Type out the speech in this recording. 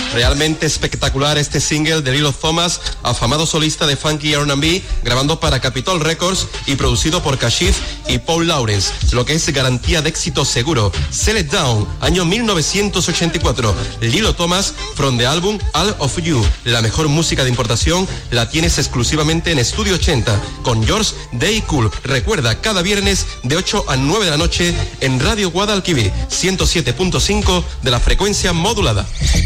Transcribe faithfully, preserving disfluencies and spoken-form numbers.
Realmente espectacular este single de Lilo Thomas, afamado solista de funky R and B, grabando para Capitol Records y producido por Kashif y Paul Lawrence, lo que es garantía de éxito seguro. Sell It Down, año mil novecientos ochenta y cuatro. Lilo Thomas, from the album All of You. La mejor música de importación la tienes exclusivamente en Estudio ochenta, con George Day Cool. Recuerda, cada viernes de ocho a nueve de la noche en Radio Guadalquivir, ciento siete punto cinco de la frecuencia modulada.